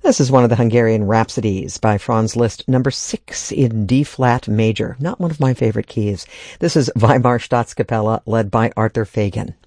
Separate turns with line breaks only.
This is one of the Hungarian Rhapsodies by Franz Liszt, number 6 in D-flat major. Not one of my favorite keys. This is Weimar Staatskapelle, led by Arthur Fagan.